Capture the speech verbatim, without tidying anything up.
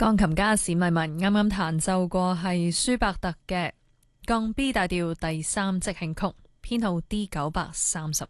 鋼琴家史密文啱啱彈奏過係舒伯特嘅降 B 大調第三即興曲，編號 D 九百三十。